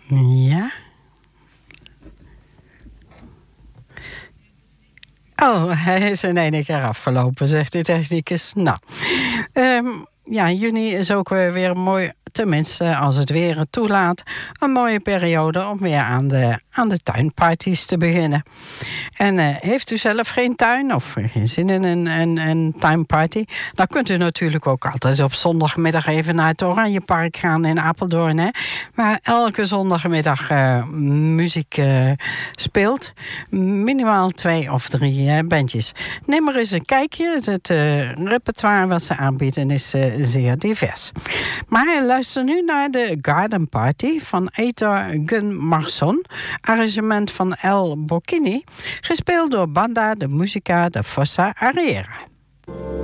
Ja. Oh, hij is in één keer afgelopen, zegt de technicus. Nou, juni is ook weer mooi, tenminste als het weer het toelaat, een mooie periode om weer aan de tuinparties te beginnen. En heeft u zelf geen tuin of geen zin in een tuinparty? Dan kunt u natuurlijk ook altijd op zondagmiddag even naar het Oranjepark gaan in Apeldoorn. Hè, waar elke zondagmiddag muziek speelt. Minimaal 2 of 3 bandjes. Neem maar eens een kijkje. Het repertoire wat ze aanbieden is zeer divers. Maar luister nu naar de Garden Party van Heitor Gunnarsson. Arrangement van El Bocchini. Gespeeld door Banda de Musica de Fossa Ariera.